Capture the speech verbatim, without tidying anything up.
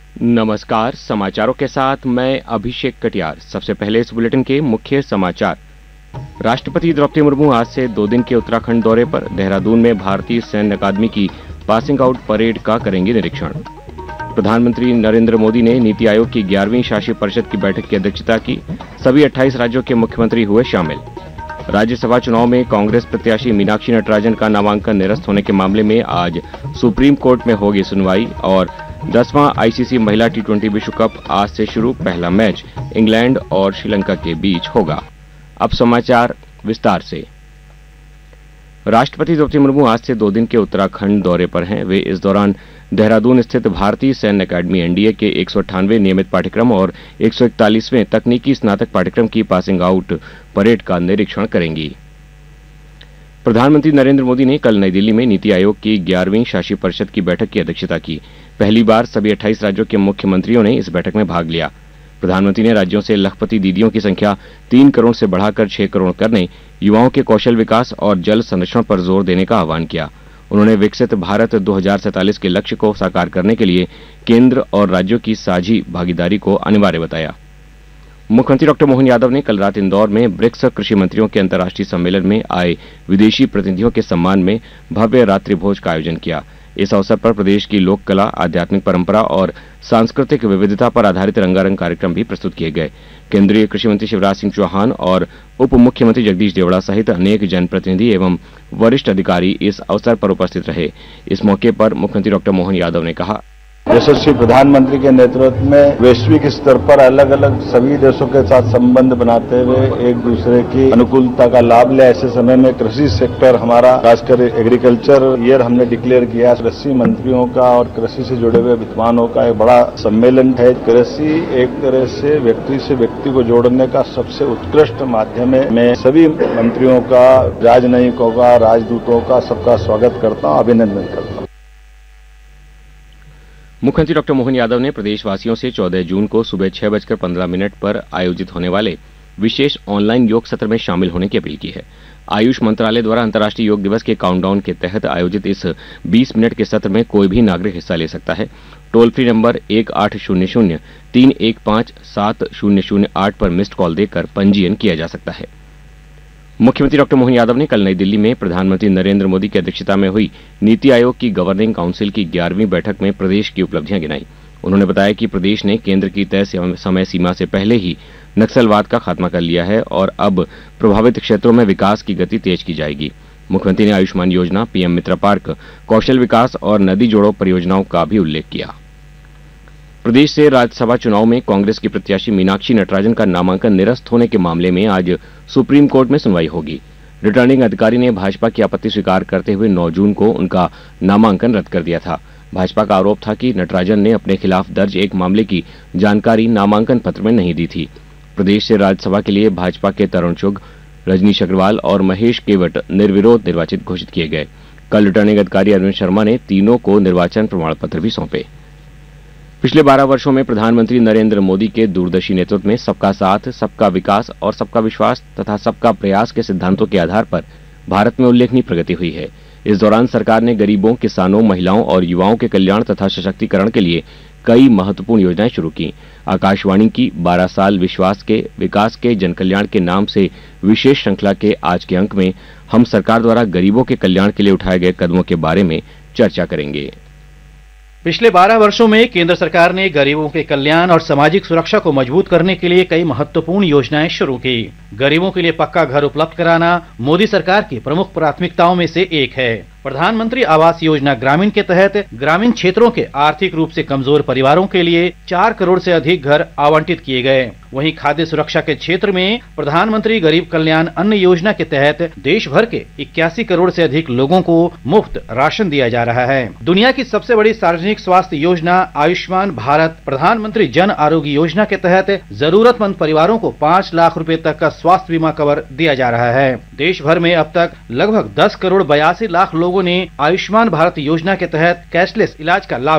नमस्कार, समाचारों के साथ मैं अभिषेक कटियार। सबसे पहले इस बुलेटिन के मुख्य समाचार। राष्ट्रपति द्रौपदी मुर्मू आज से दो दिन के उत्तराखंड दौरे पर। देहरादून में भारतीय सैन्य अकादमी की पासिंग आउट परेड का करेंगे निरीक्षण। प्रधानमंत्री नरेंद्र मोदी ने नीति आयोग की ग्यारहवीं शासी परिषद की बैठक की अध्यक्षता की। सभी अट्ठाईस राज्यों के मुख्यमंत्री हुए शामिल। राज्यसभा चुनाव में कांग्रेस प्रत्याशी मीनाक्षी नटराजन का नामांकन निरस्त होने के मामले में आज सुप्रीम कोर्ट में होगी सुनवाई। और दसवां आईसीसी महिला टी ट्वेंटी विश्व कप आज से शुरू। पहला मैच इंग्लैंड और श्रीलंका के बीच होगा। अब समाचार विस्तार से। राष्ट्रपति द्रौपदी मुर्मू आज से दो दिन के उत्तराखंड दौरे पर हैं। वे इस दौरान देहरादून स्थित भारतीय सैन्य अकादमी एनडीए के एक सौ अट्ठानवे नियमित पाठ्यक्रम और एक सौ इकतालीसवें तकनीकी स्नातक पाठ्यक्रम की पासिंग आउट परेड का निरीक्षण करेंगी। प्रधानमंत्री नरेंद्र मोदी ने कल नई दिल्ली में नीति आयोग की ग्यारहवीं शासी परिषद की बैठक की अध्यक्षता की। पहली बार सभी अट्ठाईस राज्यों के मुख्यमंत्रियों ने इस बैठक में भाग लिया। प्रधानमंत्री ने राज्यों से लखपति दीदियों की संख्या तीन करोड़ से बढ़ाकर छह करोड़ करने, युवाओं के कौशल विकास और जल संरक्षण पर जोर देने का आह्वान किया। उन्होंने विकसित भारत दो हजार सैंतालीस के लक्ष्य को साकार करने के लिए केंद्र और राज्यों की साझी भागीदारी को अनिवार्य बताया। मुख्यमंत्री डॉक्टर मोहन यादव ने कल रात इंदौर में ब्रिक्स कृषि मंत्रियों के अंतर्राष्ट्रीय सम्मेलन में आए विदेशी प्रतिनिधियों के सम्मान में भव्य रात्रि भोज का आयोजन किया। इस अवसर पर प्रदेश की लोक कला, आध्यात्मिक परंपरा और सांस्कृतिक विविधता पर आधारित रंगारंग कार्यक्रम भी प्रस्तुत किए गए। केंद्रीय कृषि मंत्री शिवराज सिंह चौहान और उप मुख्यमंत्री जगदीश देवड़ा सहित अनेक जनप्रतिनिधि एवं वरिष्ठ अधिकारी इस अवसर पर उपस्थित रहे। इस मौके पर मुख्यमंत्री डॉक्टर मोहन यादव ने कहा, यशस्वी प्रधानमंत्री के नेतृत्व में वैश्विक स्तर पर अलग अलग सभी देशों के साथ संबंध बनाते हुए एक दूसरे की अनुकूलता का लाभ ले। ऐसे समय में कृषि सेक्टर हमारा, खासकर एग्रीकल्चर ईयर हमने डिक्लेयर किया। कृषि मंत्रियों का और कृषि से जुड़े हुए विद्वानों का एक बड़ा सम्मेलन है। कृषि एक तरह से व्यक्ति से व्यक्ति को जोड़ने का सबसे उत्कृष्ट माध्यम है। मैं सभी मंत्रियों का, राजनयिकों का, राजदूतों का सबका स्वागत करता हूँ, अभिनंदन करता हूँ। मुख्यमंत्री डॉक्टर मोहन यादव ने प्रदेशवासियों से चौदह जून को सुबह छह बजकर पंद्रह मिनट पर आयोजित होने वाले विशेष ऑनलाइन योग सत्र में शामिल होने की अपील की है। आयुष मंत्रालय द्वारा अंतर्राष्ट्रीय योग दिवस के काउंटडाउन के तहत आयोजित इस बीस मिनट के सत्र में कोई भी नागरिक हिस्सा ले सकता है। टोल फ्री नंबर एक आठ शून्य शून्य तीन एक पांच सात शून्य शून्य आठ पर मिस्ड कॉल देकर पंजीयन किया जा सकता है। मुख्यमंत्री डॉक्टर मोहन यादव ने कल नई दिल्ली में प्रधानमंत्री नरेंद्र मोदी की अध्यक्षता में हुई नीति आयोग की गवर्निंग काउंसिल की ग्यारहवीं बैठक में प्रदेश की उपलब्धियां गिनाई। उन्होंने बताया कि प्रदेश ने केंद्र की तय समय सीमा से पहले ही नक्सलवाद का खात्मा कर लिया है और अब प्रभावित क्षेत्रों में विकास की गति तेज की जाएगी। मुख्यमंत्री ने आयुष्मान योजना, पीएम मित्र पार्क, कौशल विकास और नदी जोड़ो परियोजनाओं का भी उल्लेख किया। प्रदेश से राज्यसभा चुनाव में कांग्रेस की प्रत्याशी मीनाक्षी नटराजन का नामांकन निरस्त होने के मामले में आज सुप्रीम कोर्ट में सुनवाई होगी। रिटर्निंग अधिकारी ने भाजपा की आपत्ति स्वीकार करते हुए नौ जून को उनका नामांकन रद्द कर दिया था। भाजपा का आरोप था कि नटराजन ने अपने खिलाफ दर्ज एक मामले की जानकारी नामांकन पत्र में नहीं दी थी। प्रदेश से राज्यसभा के लिए भाजपा के तरुण चुग, रजनीश अग्रवाल और महेश केवट निर्विरोध निर्वाचित घोषित किए गए। कल रिटर्निंग अधिकारी अरविंद शर्मा ने तीनों को निर्वाचन प्रमाण पत्र भी सौंपे। पिछले बारह वर्षों में प्रधानमंत्री नरेंद्र मोदी के दूरदर्शी नेतृत्व में सबका साथ, सबका विकास और सबका विश्वास तथा सबका प्रयास के सिद्धांतों के आधार पर भारत में उल्लेखनीय प्रगति हुई है। इस दौरान सरकार ने गरीबों, किसानों, महिलाओं और युवाओं के कल्याण तथा सशक्तिकरण के लिए कई महत्वपूर्ण योजनाएं शुरू की। आकाशवाणी की बारह साल विश्वास के विकास के जन कल्याण के नाम से विशेष श्रृंखला के आज के अंक में हम सरकार द्वारा गरीबों के कल्याण के लिए उठाए गए कदमों के बारे में चर्चा करेंगे। पिछले बारह वर्षों में केंद्र सरकार ने गरीबों के कल्याण और सामाजिक सुरक्षा को मजबूत करने के लिए कई महत्वपूर्ण योजनाएं शुरू की। गरीबों के लिए पक्का घर उपलब्ध कराना मोदी सरकार की प्रमुख प्राथमिकताओं में से एक है। प्रधानमंत्री आवास योजना ग्रामीण के तहत ग्रामीण क्षेत्रों के आर्थिक रूप से कमजोर परिवारों के लिए चार करोड़ से अधिक घर आवंटित किए गए। वहीं खाद्य सुरक्षा के क्षेत्र में प्रधानमंत्री गरीब कल्याण अन्न योजना के तहत देश भर के इक्यासी करोड़ से अधिक लोगों को मुफ्त राशन दिया जा रहा है। दुनिया की सबसे बड़ी सार्वजनिक स्वास्थ्य योजना आयुष्मान भारत प्रधानमंत्री जन आरोग्य योजना के तहत जरूरतमंद परिवारों को पाँच लाख रुपए तक का स्वास्थ्य बीमा कवर दिया जा रहा है। देश भर में अब तक लगभग दस करोड़ बयासी लाख लोगों ने आयुष्मान भारत योजना के तहत कैशलेस इलाज का लाभ